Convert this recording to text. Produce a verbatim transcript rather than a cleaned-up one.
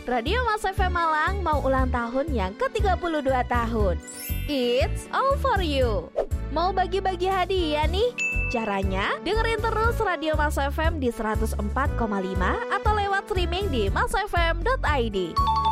Radio Mas F M Malang mau ulang tahun yang ke tiga puluh dua tahun. It's all for you. Mau bagi-bagi hadiah nih? Caranya, dengerin terus Radio Mas F M di seratus empat koma lima atau lewat streaming di mas f m dot i d.